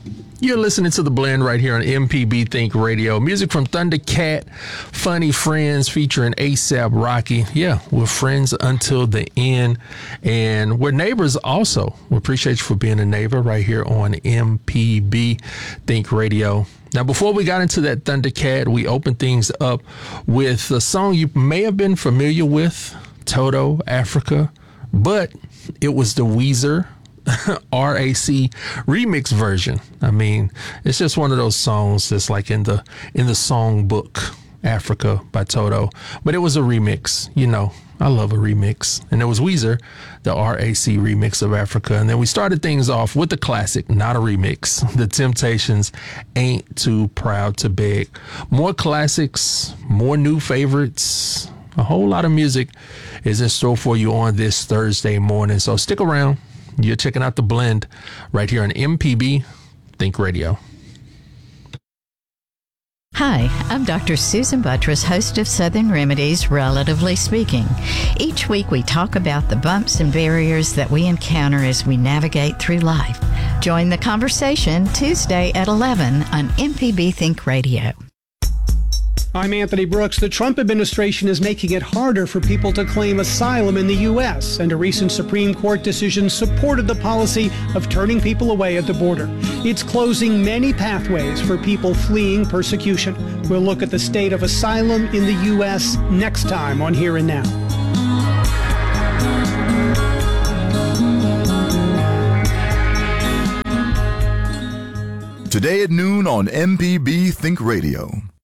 You're listening to The Blend right here on MPB Think Radio. Music from Thundercat, Funny Friends featuring A$AP Rocky. Yeah, we're friends until the end. And we're neighbors also. We appreciate you for being a neighbor right here on MPB Think Radio. Now, before we got into that Thundercat, we opened things up with a song you may have been familiar with, Toto, Africa, but it was the Weezer RAC remix version. I mean, it's just one of those songs that's like in the song book, Africa by Toto, but it was a remix. You know, I love a remix. And it was Weezer, the RAC remix of Africa. And then we started things off with the classic, not a remix, The Temptations, Ain't Too Proud to Beg. More classics, more new favorites, a whole lot of music is in store for you on this Thursday morning. So stick around. You're checking out The Blend right here on MPB Think Radio. Hi, I'm Dr. Susan Buttress, host of Southern Remedies, Relatively Speaking. Each week we talk about the bumps and barriers that we encounter as we navigate through life. Join the conversation Tuesday at 11 on MPB Think Radio. I'm Anthony Brooks. The Trump administration is making it harder for people to claim asylum in the U.S., and a recent Supreme Court decision supported the policy of turning people away at the border. It's closing many pathways for people fleeing persecution. We'll look at the state of asylum in the U.S. next time on Here and Now. Today at noon on MPB Think Radio.